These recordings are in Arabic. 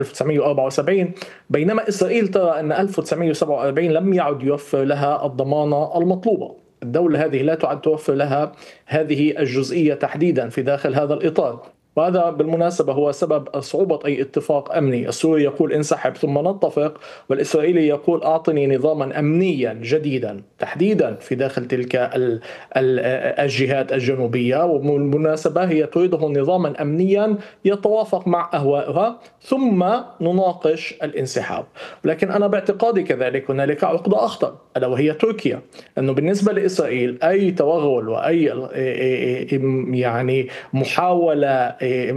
1974، بينما إسرائيل ترى أن 1947 لم يعد يوفر لها الضمانة المطلوبة. الدولة هذه لا تعد توفر لها هذه الجزئية تحديدا في داخل هذا الإطار. وهذا بالمناسبة هو سبب صعوبة أي اتفاق أمني. السوري يقول انسحب ثم نتفق، والإسرائيلي يقول أعطني نظاما أمنيا جديدا تحديدا في داخل تلك الجهات الجنوبية. وبالمناسبة هي تريده نظاما أمنيا يتوافق مع أهوائها ثم نناقش الانسحاب. لكن أنا باعتقادي كذلك هنالك عقدة أخطر، ألا وهي تركيا. أنه بالنسبة لإسرائيل أي توغل وأي يعني محاولة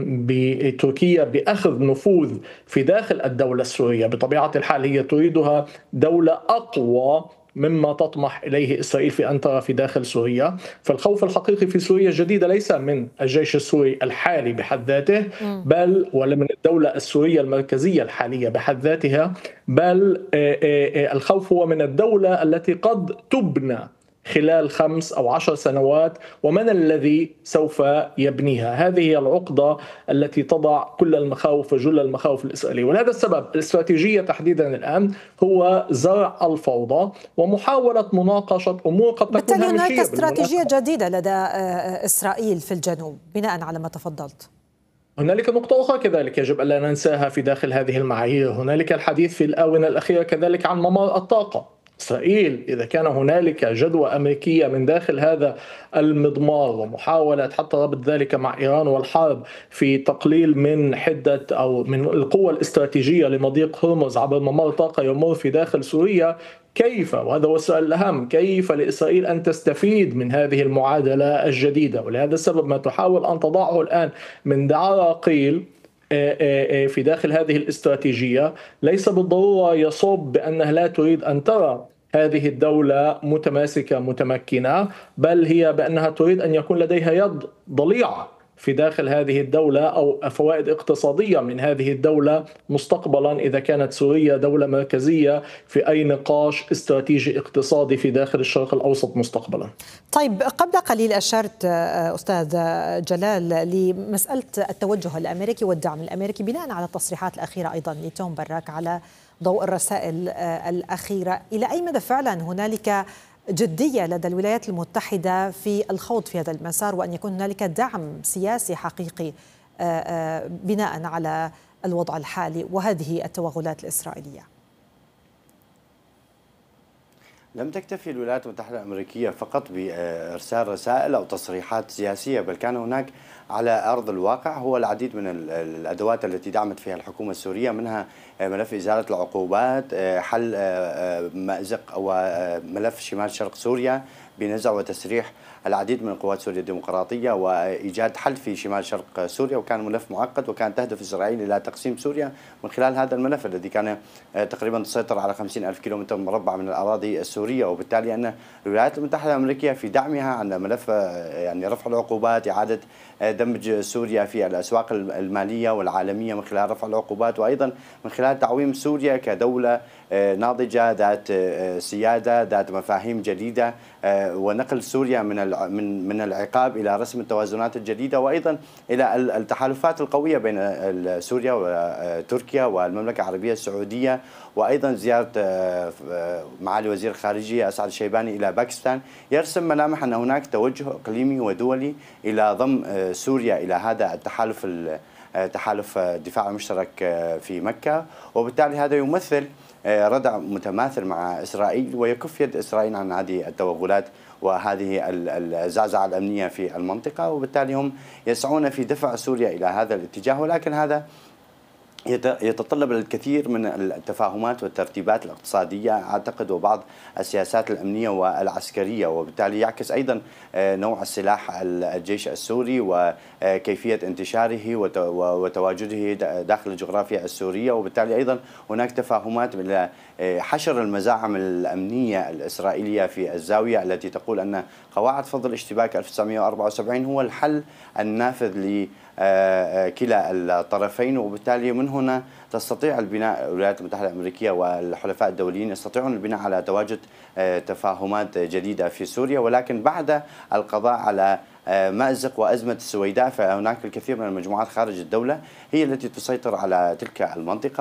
بتركيا بأخذ نفوذ في داخل الدولة السورية، بطبيعة الحال هي تريدها دولة أقوى مما تطمح إليه إسرائيل في أنقرة في داخل سوريا. فالخوف الحقيقي في سوريا الجديدة ليس من الجيش السوري الحالي بحد ذاته، بل ولا من الدولة السورية المركزية الحالية بحد ذاتها، بل الخوف هو من الدولة التي قد تبنى خلال 5 أو 10 سنوات، ومن الذي سوف يبنيها. هذه هي العقدة التي تضع كل المخاوف وجل المخاوف الإسرائيلية. ولهذا السبب الاستراتيجية تحديدا الآن هو زرع الفوضى ومحاولة مناقشة أمور قد تكون بالتالي هامشية. هناك استراتيجية جديدة لدى إسرائيل في الجنوب بناء على ما تفضلت. هنالك نقطة أخرى كذلك يجب أن لا ننساها في داخل هذه المعايير. هنالك الحديث في الآونة الأخيرة كذلك عن ممر الطاقة. إسرائيل إذا كان هنالك جدوى أمريكية من داخل هذا المضمار ومحاولة حتى ربط ذلك مع إيران والحرب في تقليل من حدة أو من القوة الاستراتيجية لمضيق هرمز عبر ممر طاقة يمر في داخل سوريا، كيف، وهذا هو السؤال الأهم، كيف لإسرائيل أن تستفيد من هذه المعادلة الجديدة؟ ولهذا السبب ما تحاول أن تضعه الآن من عراقيل في داخل هذه الاستراتيجية ليس بالضرورة يصب بأنها لا تريد أن ترى هذه الدولة متماسكة متمكنة، بل هي بأنها تريد أن يكون لديها يد ضليعة في داخل هذه الدولة أو فوائد اقتصادية من هذه الدولة مستقبلا إذا كانت سوريا دولة مركزية في أي نقاش استراتيجي اقتصادي في داخل الشرق الأوسط مستقبلا. طيب، قبل قليل أشرت أستاذ جلال لمسألة التوجه الأمريكي والدعم الأمريكي بناء على التصريحات الأخيرة أيضا لتوم براك على ضوء الرسائل الأخيرة. إلى أي مدى فعلا هنالك جدية لدى الولايات المتحدة في الخوض في هذا المسار وأن يكون هنالك دعم سياسي حقيقي بناء على الوضع الحالي وهذه التوغلات الإسرائيلية؟ لم تكتفي الولايات المتحدة الأمريكية فقط بإرسال رسائل أو تصريحات سياسية، بل كان هناك على أرض الواقع هو العديد من الأدوات التي دعمت فيها الحكومة السورية، منها ملف إزالة العقوبات، حل مأزق أو ملف شمال شرق سوريا بنزع وتسريح العديد من قوات سوريا الديمقراطية وإيجاد حل في شمال شرق سوريا. وكان ملف معقد، وكان تهدف إسرائيل إلى تقسيم سوريا من خلال هذا الملف الذي كان تقريبا تسيطر على 50,000 كيلومتر مربع من الأراضي السورية. وبالتالي أن الولايات المتحدة الأمريكية في دعمها عن ملف يعني رفع العقوبات، إعادة دمج سوريا في الأسواق المالية والعالمية من خلال رفع العقوبات، وأيضا من خلال تعويم سوريا كدولة ناضجة ذات سيادة ذات مفاهيم جديدة، ونقل سوريا من العقاب إلى رسم التوازنات الجديدة، وأيضا إلى التحالفات القوية بين سوريا وتركيا والمملكة العربية السعودية، وأيضا زيارة معالي وزير الخارجية أسعد الشيباني إلى باكستان يرسم ملامح أن هناك توجه إقليمي ودولي إلى ضم سوريا إلى هذا التحالف، تحالف الدفاع المشترك في مكة. وبالتالي هذا يمثل ردع متماثل مع إسرائيل ويكف يد إسرائيل عن هذه التوغلات وهذه الزعزعة الأمنية في المنطقة. وبالتالي هم يسعون في دفع سوريا إلى هذا الاتجاه، ولكن هذا يتطلب الكثير من التفاهمات والترتيبات الاقتصادية أعتقد وبعض السياسات الأمنية والعسكرية، وبالتالي يعكس أيضا نوع السلاح الجيش السوري وكيفية انتشاره وتواجده داخل الجغرافيا السورية. وبالتالي أيضا هناك تفاهمات إلى حشر المزاعم الأمنية الإسرائيلية في الزاوية التي تقول أن قواعد فض الاشتباك 1974 هو الحل النافذ لكلا الطرفين. وبالتالي من هنا تستطيع البناء الولايات المتحدة الأمريكية والحلفاء الدوليين يستطيعون البناء على تواجد تفاهمات جديدة في سوريا، ولكن بعد القضاء على مأزق وأزمة السويداء فهناك الكثير من المجموعات خارج الدولة هي التي تسيطر على تلك المنطقة.